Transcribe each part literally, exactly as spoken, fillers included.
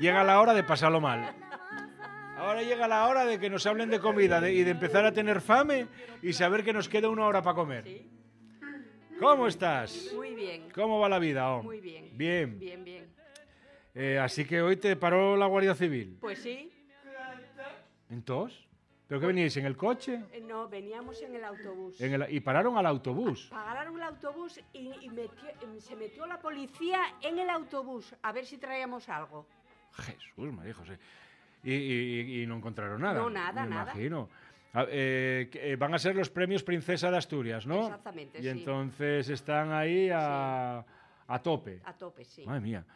llega la hora de pasarlo mal. Ahora llega la hora de que nos hablen de comida de, y de empezar a tener fame y saber que nos queda una hora para comer. ¿Sí? ¿Cómo estás? Muy bien. ¿Cómo va la vida? Oh? Muy bien. Bien. Bien, bien. Eh, así que hoy te paró la Guardia Civil. Pues sí. ¿Entonces? ¿Pero qué veníais? ¿En el coche? Eh, No, veníamos en el autobús. En el, y pararon al autobús. Pagaron el autobús y, y metió- y se metió la policía en el autobús a ver si traíamos algo. Jesús, María José. Y, y- y no encontraron nada. No, nada, me nada. imagino. A- eh, que, eh, van a ser los premios Princesa de Asturias, ¿no? Exactamente, Y sí. entonces están ahí a, a tope. A tope, sí. Madre mía.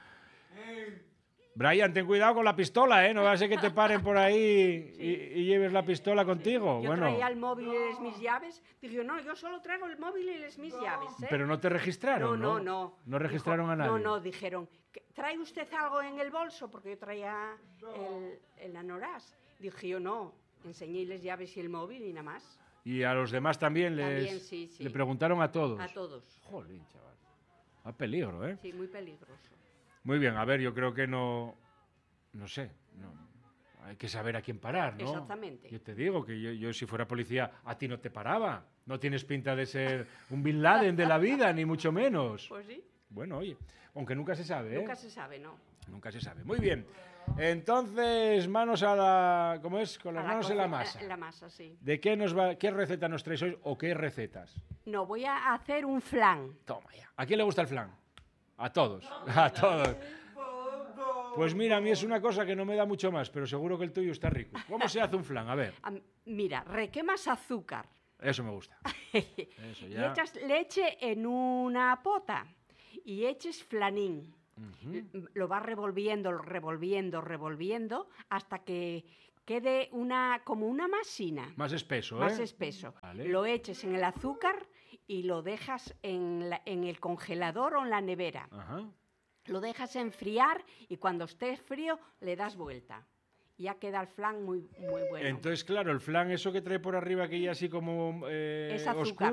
Brian, ten cuidado con la pistola, ¿eh? No va a ser que te paren por ahí y, y lleves la pistola contigo. Yo Bueno, traía el móvil y les mis llaves. Dije, no, yo solo traigo el móvil y les mis llaves, ¿eh? pero no te registraron, no, ¿no? no, no. No registraron Dijo- a nadie. No, no, dijeron, "¿Que- ¿trae usted algo en el bolso? Porque yo traía el, el anoraz. Dije yo, no, enseñé les llaves y el móvil y nada más. Y a los demás también les También, sí, sí. le preguntaron a todos. A todos. Jolín, chaval. A peligro, ¿eh? Sí, muy peligroso. Muy bien, a ver, yo creo que no... No sé, no, hay que saber a quién parar, ¿no? Exactamente. Yo te digo que yo, yo si fuera policía a ti no te paraba. No tienes pinta de ser un Bin Laden de la vida, ni mucho menos. Pues sí, Bueno, oye, aunque nunca se sabe, ¿eh? nunca se sabe, ¿no? Nunca se sabe. Muy bien. Entonces, manos a la... ¿Cómo es? Con las A la manos en la coce- masa. En la masa, sí. ¿De qué nos va, qué receta nos traes hoy o qué recetas? No, voy a hacer un flan. Toma ya. ¿A quién le gusta el flan? A todos. A todos. Pues mira, a mí es una cosa que no me da mucho más, pero seguro que el tuyo está rico. ¿Cómo se hace un flan? A ver, Am- Mira, requemas azúcar eso me gusta. Eso y ya. echas leche en una pota y eches flanín. Ujú. Lo vas revolviendo, revolviendo, revolviendo hasta que quede una como una masina. Más espeso, ¿eh? Más espeso. Vale. Lo eches en el azúcar y lo dejas en, la- en el congelador o en la nevera. Ajá. Lo dejas enfriar y cuando esté frío le das vuelta. Y ya queda el flan muy, muy bueno. Entonces, claro, el flan, eso que trae por arriba, que ya así como eh, Es azúcar. oscuro,